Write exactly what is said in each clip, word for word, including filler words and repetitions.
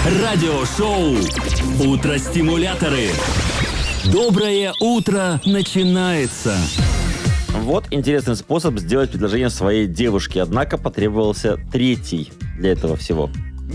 Радиошоу «Утро-стимуляторы». Доброе утро начинается. Вот интересный способ сделать предложение своей девушке. Однако потребовался третий для этого всего.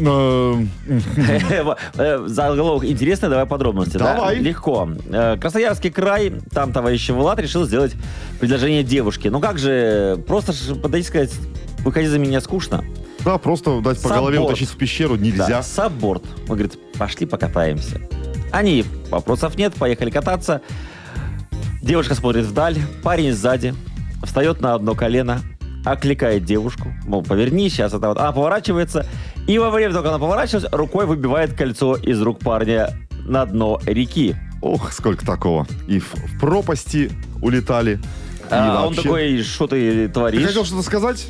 Заголовок интересный, давай подробности. Давай. Да? Легко. Красноярский край, там товарищ Влад решил сделать предложение девушке. Ну как же, просто подойти и сказать, выходи за меня, скучно. Да, просто дать по голове утащить в пещеру нельзя. Да, сабборд. Он говорит, пошли покатаемся. Они, вопросов нет, поехали кататься. Девушка смотрит вдаль, парень сзади, встает на одно колено, окликает девушку, мол, поверни, сейчас это вот. Она поворачивается, и во время того, как она поворачивалась, рукой выбивает кольцо из рук парня на дно реки. Ох, сколько такого. И в, в пропасти улетали. А он такой, что ты творишь? Ты хотел что-то сказать?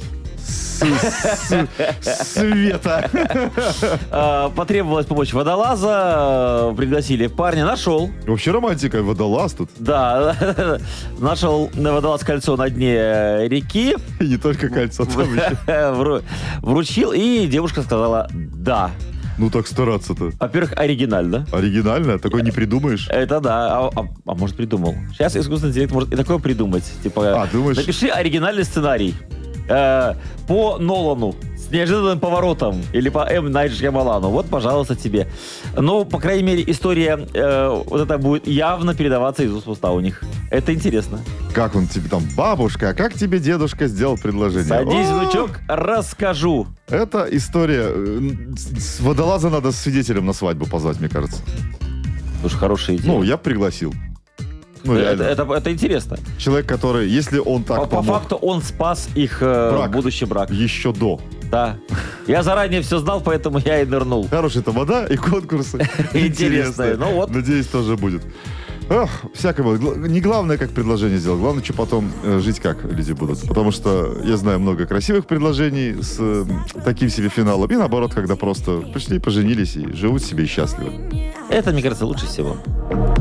Света. Потребовалась помощь водолаза, пригласили парня, нашел. Вообще романтика, водолаз тут. Да, нашел водолаз кольцо на дне реки. И не только кольцо, там еще. Вручил, и девушка сказала «да». Ну так стараться-то. Во-первых, оригинально. Оригинально? Такое не придумаешь. Это да. А, а, а может, придумал. Сейчас искусственный интеллект может и такое придумать. Типа, а, думаешь? Напиши оригинальный сценарий. Э, по Нолану. С неожиданным поворотом. Или по М. Найт Шьямалану. Вот, пожалуйста, тебе. Ну, по крайней мере, история э, вот это будет явно передаваться из уст в уста у них. Это интересно. Как он тебе там, бабушка, а как тебе дедушка сделал предложение? Садись, О! внучок, расскажу. Это история. С водолаза надо свидетелем на свадьбу позвать, мне кажется. Слушай, хорошая идея. Ну, я пригласил. Ну, это, это, это интересно. Человек, который, если он так по, помог... По факту он спас их э, брак. будущий брак. Еще до. Да. Я заранее все знал, поэтому я и нырнул. Хорошая тамада и конкурсы. Интересно. Ну вот. Надеюсь, тоже будет. Ох, всякого. Не главное, как предложение сделать. Главное, что потом э, жить как люди будут. Потому что я знаю много красивых предложений с э, таким себе финалом. И наоборот, когда просто пришли, поженились и живут себе счастливо. Это, мне кажется, лучше всего.